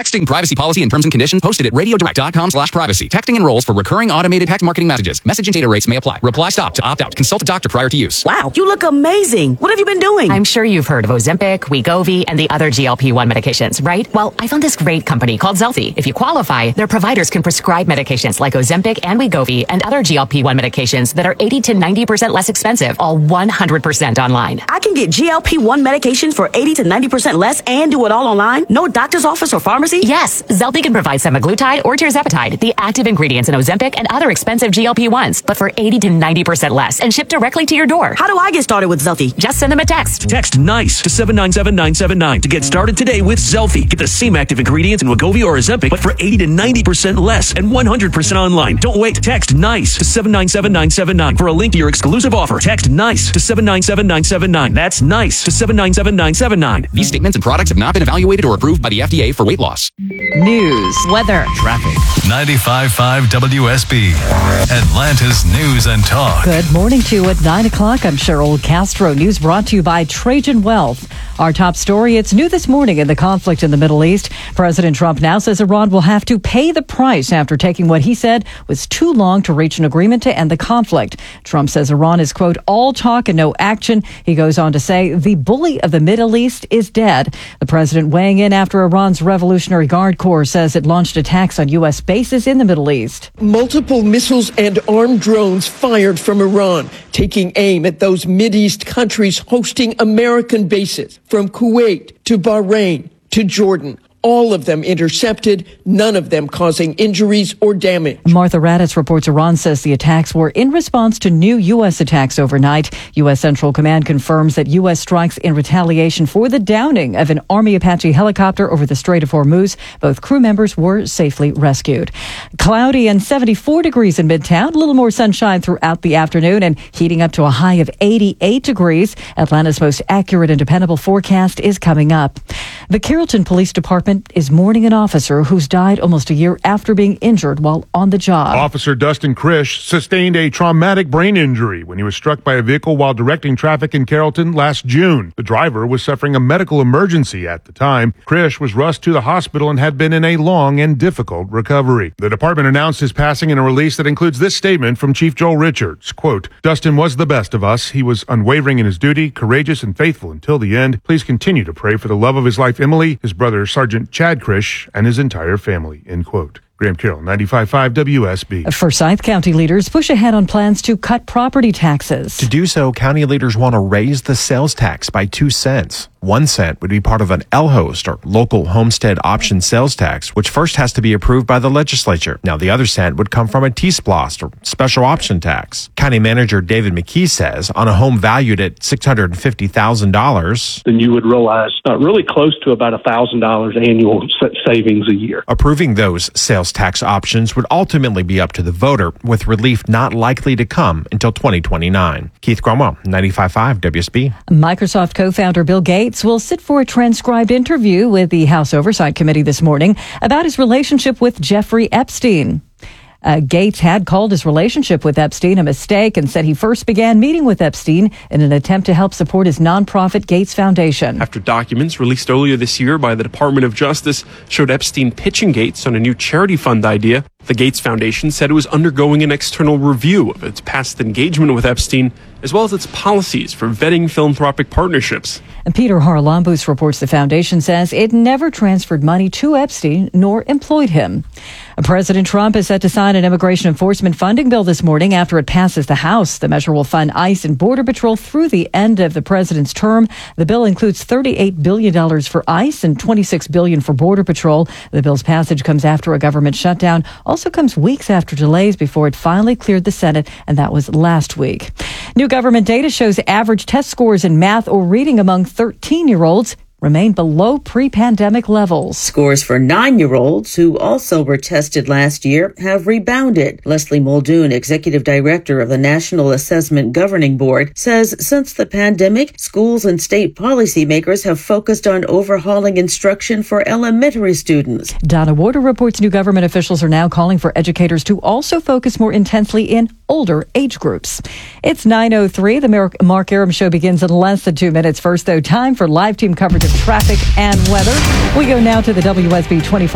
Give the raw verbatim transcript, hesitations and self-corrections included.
Texting privacy policy and terms and conditions posted at radiodirect.com slash privacy. Texting enrolls for recurring automated text marketing messages. Message and data rates may apply. Reply stop to opt out. Consult a doctor prior to use. Wow, you look amazing. What have you been doing? I'm sure you've heard of Ozempic, Wegovy, and the other G L P one medications, right? Well, I found this great company called Zelfie. If you qualify, their providers can prescribe medications like Ozempic and Wegovy and other G L P one medications that are eighty to ninety percent less expensive, all one hundred percent online. I can get G L P one medication for eighty to ninety percent less and do it all online? No doctor's office or pharmacy? Yes, Zelfie can provide semaglutide or tirzepatide, the active ingredients in Ozempic and other expensive G L P ones, but for eighty to ninety percent less and shipped directly to your door. How do I get started with Zelfie? Just send them a text. Text NICE to seven nine seven nine seven nine to get started today with Zelfie. Get the same active ingredients in Wegovy or Ozempic, but for eighty to ninety percent less and one hundred percent online. Don't wait. Text NICE to seven nine seven nine seven nine for a link to your exclusive offer. Text NICE to seven nine seven nine seven nine. That's NICE to seven nine seven nine seven nine. These statements and products have not been evaluated or approved by the F D A for weight loss. News, weather, traffic. ninety-five point five W S B, Atlanta's News and Talk. Good morning to you at nine o'clock. I'm Cheryl Castro. News brought to you by Trajan Wealth. Our top story, it's new this morning in the conflict in the Middle East. President Trump now says Iran will have to pay the price after taking what he said was too long to reach an agreement to end the conflict. Trump says Iran is, quote, all talk and no action. He goes on to say the bully of the Middle East is dead. The president weighing in after Iran's Revolutionary Guard Corps says it launched attacks on U S bases in the Middle East. Multiple missiles and armed drones fired from Iran, taking aim at those Mideast countries hosting American bases, from Kuwait to Bahrain to Jordan. All of them intercepted, none of them causing injuries or damage. Martha Raddatz reports Iran says the attacks were in response to new U S attacks overnight. U S Central Command confirms that U S strikes in retaliation for the downing of an Army Apache helicopter over the Strait of Hormuz. Both crew members were safely rescued. Cloudy and seventy-four degrees in Midtown. A little more sunshine throughout the afternoon and heating up to a high of eighty-eight degrees. Atlanta's most accurate and dependable forecast is coming up. The Carrollton Police Department is mourning an officer who's died almost a year after being injured while on the job. Officer Dustin Krish sustained a traumatic brain injury when he was struck by a vehicle while directing traffic in Carrollton last June. The driver was suffering a medical emergency at the time. Krish was rushed to the hospital and had been in a long and difficult recovery. The department announced his passing in a release that includes this statement from Chief Joel Richards. Quote, Dustin was the best of us. He was unwavering in his duty, courageous and faithful until the end. Please continue to pray for the love of his life, Emily, his brother, Sergeant Chad Krish, and his entire family, end quote. Graham Carroll, ninety-five point five W S B. Forsyth County leaders push ahead on plans to cut property taxes. To do so, county leaders want to raise the sales tax by two cents. One cent would be part of an L HOST, or local homestead option sales tax, which first has to be approved by the legislature. Now, the other cent would come from a T S P L O S T, or special option tax. County Manager David McKee says on a home valued at six hundred fifty thousand dollars, then you would realize uh, really close to about one thousand dollars annual savings a year. Approving those sales tax options would ultimately be up to the voter, with relief not likely to come until twenty twenty-nine. Keith Cromwell, ninety-five point five W S B. Microsoft co-founder Bill Gates will sit for a transcribed interview with the House Oversight Committee this morning about his relationship with Jeffrey Epstein. Uh, Gates had called his relationship with Epstein a mistake and said he first began meeting with Epstein in an attempt to help support his nonprofit Gates Foundation. After documents released earlier this year by the Department of Justice showed Epstein pitching Gates on a new charity fund idea, the Gates Foundation said it was undergoing an external review of its past engagement with Epstein, as well as its policies for vetting philanthropic partnerships. And Peter Haralambous reports the foundation says it never transferred money to Epstein nor employed him. President Trump is set to sign an immigration enforcement funding bill this morning after it passes the House. The measure will fund ICE and Border Patrol through the end of the president's term. The bill includes thirty-eight billion dollars for ICE and twenty-six billion dollars for Border Patrol. The bill's passage comes after a government shutdown, also comes weeks after delays before it finally cleared the Senate, and that was last week. New government data shows average test scores in math or reading among thirteen-year-olds remain below pre-pandemic levels. Scores for nine-year-olds, who also were tested last year, have rebounded. Leslie Muldoon, executive director of the National Assessment Governing Board, says since the pandemic, schools and state policymakers have focused on overhauling instruction for elementary students. Donna Warder reports new government officials are now calling for educators to also focus more intensely in older age groups. It's nine oh three. The Mark Aram Show begins in less than two minutes. First, though, time for live team coverage of traffic and weather. We go now to the W S B twenty-four